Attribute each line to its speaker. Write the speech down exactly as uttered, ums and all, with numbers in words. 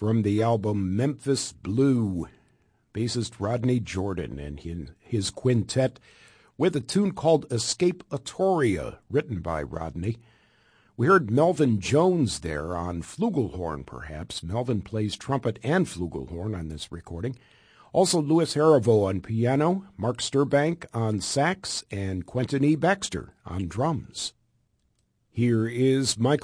Speaker 1: from the album Memphis Blue, bassist Rodney Jordan and his quintet with a tune called Escapatoria, written by Rodney. We heard Melvin Jones there on flugelhorn, perhaps. Melvin plays trumpet and flugelhorn on this recording. Also, Louis Harivo on piano, Mark Sturbank on sax, and Quentin E. Baxter on drums. Here is Michael